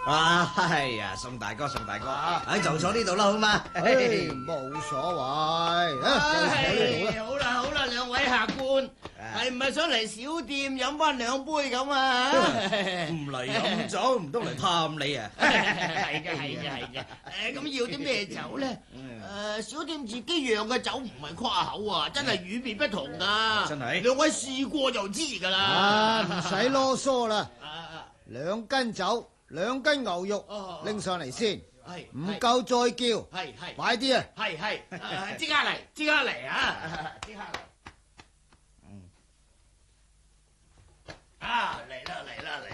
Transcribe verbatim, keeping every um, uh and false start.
啊，哎呀，宋大哥，宋大哥，喺就坐呢度啦，好嘛？ 唉，冇所謂，啊，就坐呢度啦。 好啦好啦，兩位客官，係唔係想嚟小店飲翻兩杯咁啊？ 唔嚟飲酒，唔通嚟探你啊？ 係嘅係嘅係嘅。誒，咁要啲咩酒咧？誒，小店自己釀嘅酒唔係誇口啊，真係與別不同噶。 真係兩位試過就知噶啦。 啊，唔使囉嗦啦，兩斤酒。兩斤牛肉拎上嚟先，唔夠再叫， 係係快啲啊！ 係係，即刻嚟，即刻嚟啊！即刻嚟，啊嚟啦嚟啦嚟